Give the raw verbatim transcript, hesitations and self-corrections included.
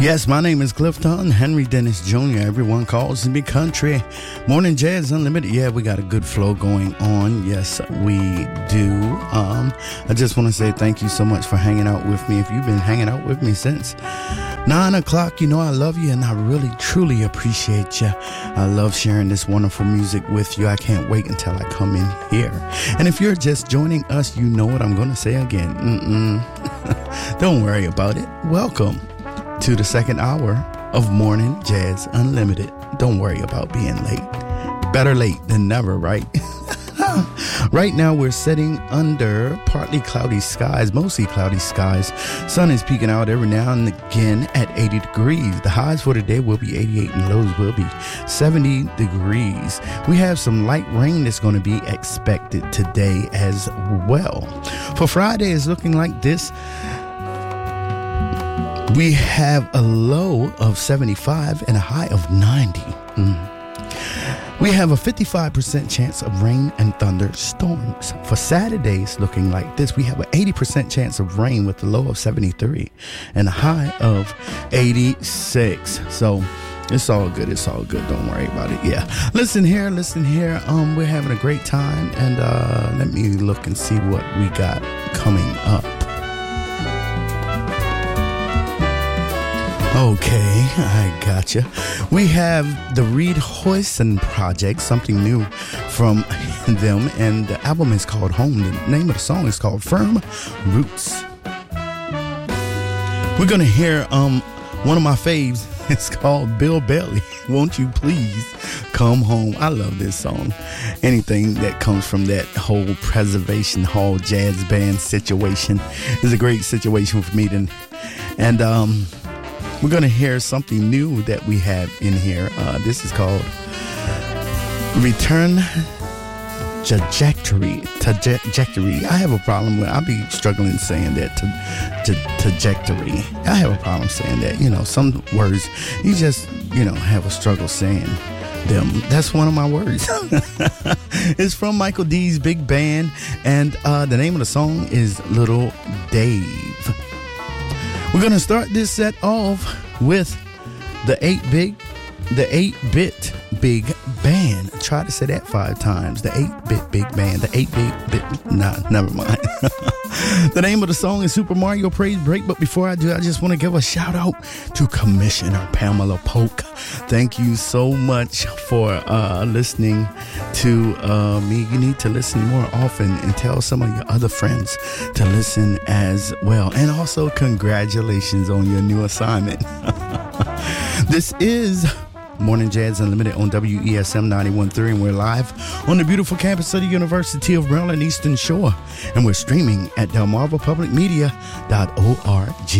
Yes, my name is Clifton Henry Dennis Junior Everyone calls me country. Morning Jazz Unlimited. Yeah, we got a good flow going on. Yes, we do. Um, I just want to say thank you so much for hanging out with me. If you've been hanging out with me since nine o'clock, you know I love you and I really, truly appreciate you. I love sharing this wonderful music with you. I can't wait until I come in here. And if you're just joining us, you know what I'm going to say again. Mm-mm. Don't worry about it. Welcome to the second hour of Morning Jazz Unlimited. Don't worry about being late. Better late than never, right? Right now we're sitting under partly cloudy skies, mostly cloudy skies. Sun is peeking out every now and again at eighty degrees. The highs for today will be eighty-eight and lows will be seventy degrees. We have some light rain that's going to be expected today as well. For Friday, it's looking like this. We have a low of seventy-five and a high of ninety. Mm. We have a fifty-five percent chance of rain and thunderstorms. For Saturday, it's looking like this. We have an eighty percent chance of rain with a low of seventy-three and a high of eighty-six. So it's all good. It's all good. Don't worry about it. Yeah. Listen here. Listen here. Um, we're having a great time. And uh, let me look and see what we got coming up. Okay, I gotcha. We have the Reed Hoyson Project, something new from them, and the album is called Home. The name of the song is called Firm Roots. We're gonna hear um one of my faves. It's called Bill Bailey. Won't you please come home? I love this song. Anything that comes from that whole Preservation Hall jazz band situation is a great situation for me to, and um. We're going to hear something new that we have in here. Uh, this is called Return Trajectory. Trajectory. I have a problem with, I'll be struggling saying that. Trajectory. I have a problem saying that. You know, some words, you just, you know, have a struggle saying them. That's one of my words. It's from Michael D's Big Band, and uh, the name of the song is Little Dave. We're going to start this set off with the eight big, the eight-bit big band. Try to say that five times. The eight-bit big band. The eight-bit bit. Nah, never mind. The name of the song is Super Mario Praise Break. But before I do, I just want to give a shout out to Commissioner Pamela Polk. Thank you so much for uh, listening to uh, me. You need to listen more often and tell some of your other friends to listen as well. And also, congratulations on your new assignment. This is Morning Jazz Unlimited on W E S M ninety-one point three, and we're live on the beautiful campus of the University of Maryland Eastern Shore, and we're streaming at delmarva public media dot org.